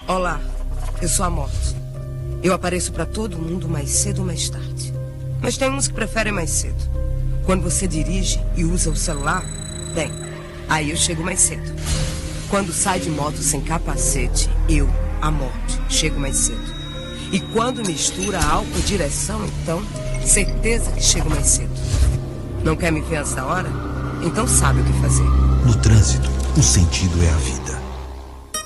Olá, eu sou a Morte. Eu apareço pra todo mundo mais cedo ou mais tarde. Mas tem uns que preferem mais cedo. Quando você dirige e usa o celular, bem, aí eu chego mais cedo. Quando sai de moto sem capacete, eu, a Morte, chego mais cedo. E quando mistura álcool e direção, então, certeza que chego mais cedo. Não quer me ver antes da hora? Então sabe o que fazer. No trânsito, o sentido é a vida.